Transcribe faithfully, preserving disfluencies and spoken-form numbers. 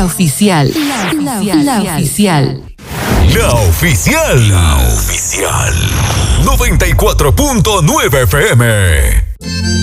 La oficial. La, la, la, la oficial. La oficial. La oficial. noventa y cuatro punto nueve F M.